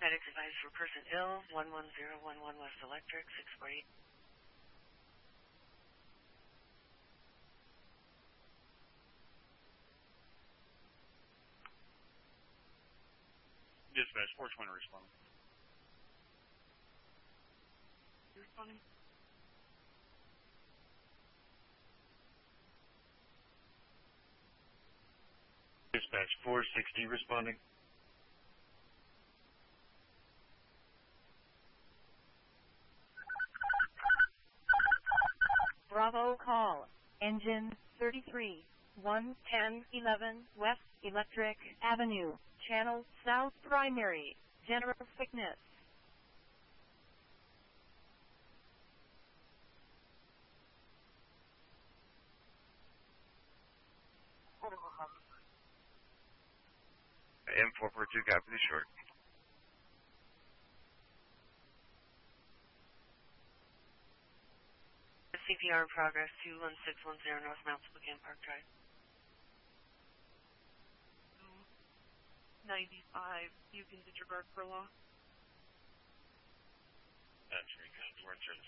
Medics advised for person ill, 11011 West Electric, 648. Dispatch, 420 responding. Responding. Dispatch, 460 responding. Bravo call. Engine 33, 11011 West Electric Avenue, Channel South Primary, General Thickness. M442, copy the short. CPR in progress, 21610 North Mount Spokane Park Drive. 95, you can disregard for law. That's very good. We're in service.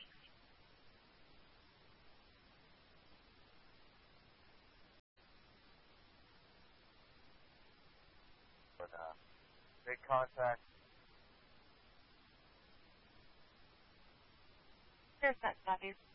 But, big contact. There's that, copy.